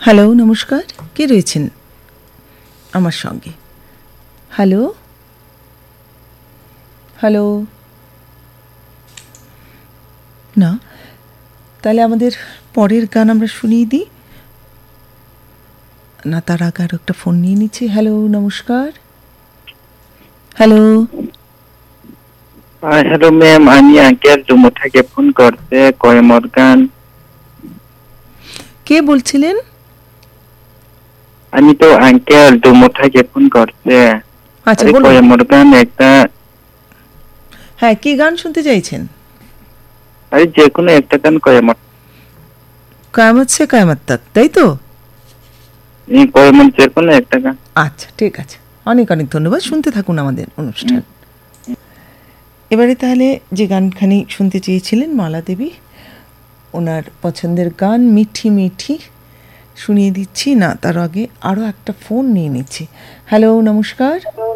Hello, নমস্কার। কে রয়েছেন আমার সঙ্গে? হ্যালো হ্যালো, না, তাহলে আমাদের পরের গান আমরা শুনিয়ে দিই না, তার আগে আরও একটা ফোন নিয়ে নিচ্ছি। হ্যালো, নমস্কার। হ্যালো, হ্যালো ম্যাম, আমি আঙ্কেল ডুমো থেকে ফোন করতে কয়মর গান। কে বলছিলেন? আমি তো আঙ্কেল ডুমো থেকে ফোন করতে। আচ্ছা, আরে বলুন। কয়মর গান একটা, হ্যাঁ, কি গান শুনতে চাইছেন? আরে যে কোনো একটা গান কয়মর, কায়ামত সে কায়ামত তক, তাই তো? কয়মর যে কোনো একটা গান। আচ্ছা, ঠিক আছে। অনেক অনেক ধন্যবাদ। শুনতে থাকুন আমাদের অনুষ্ঠান। এবারে তাহলে যে গানখানি শুনতে চেয়েছিলেন মালা দেবী, ওনার পছন্দের গান মিঠি মিঠি শুনিয়ে দিচ্ছি। না, তার আগে আরও একটা ফোন নিয়ে নিচ্ছি। হ্যালো, নমস্কার।